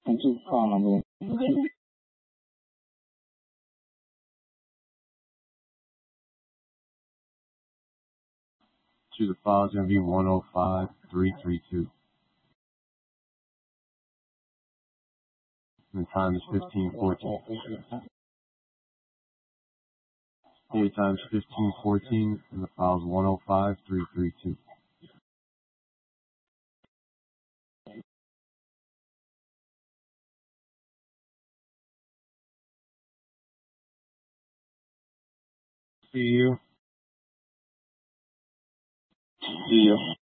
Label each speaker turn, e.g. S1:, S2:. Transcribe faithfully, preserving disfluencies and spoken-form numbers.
S1: Thank you for calling.
S2: To the file is going to be one oh five three three two. And the time is fifteen fourteen. Date time is fifteen fourteen, and the file is one oh five three three two. See you.
S1: See you.